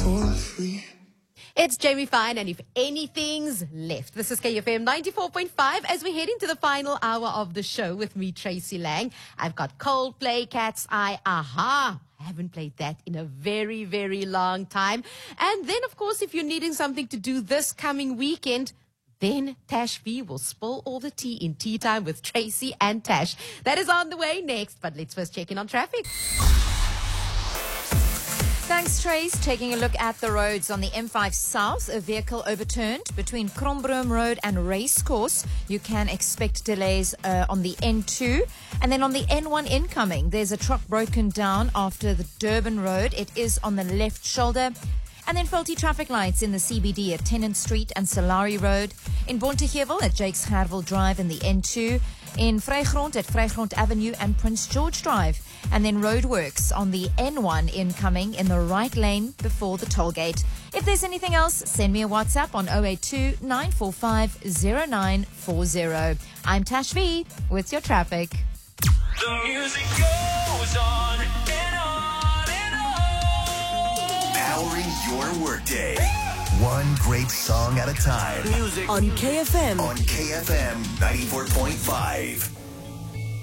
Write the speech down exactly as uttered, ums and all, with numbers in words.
It's Jamie Fine, and if anything's left, this is K F M ninety-four point five as we head into the final hour of the show with me, Tracy Lang. I've got Coldplay, Cat's Eye, Aha. I haven't played that in a very, very long time. And then, of course, if you're needing something to do this coming weekend, then Tash V will spill all the tea in Tea Time with Tracy and Tash. That is on the way next, but let's first check in on traffic. Thanks, Trace. Taking a look at the roads on the M five South, a vehicle overturned between Krombroom Road and Racecourse. You can expect delays uh, on the N two. And then on the N one incoming, there's a truck broken down after the Durban Road. It is on the left shoulder. And then faulty traffic lights in the C B D at Tennant Street and Salari Road. In Bonteheuwel at Jakes Gerwel Drive in the N two. In Vrygrond at Vrygrond Avenue and Prince George Drive. And then roadworks on the N one incoming in the right lane before the toll gate. If there's anything else, send me a WhatsApp on zero eight two, nine four five, zero nine four zero. I'm Tash V with your traffic. The music goes on and on and on. Powering your workday. One great song at a time. Music on K F M. On K F M ninety-four point five.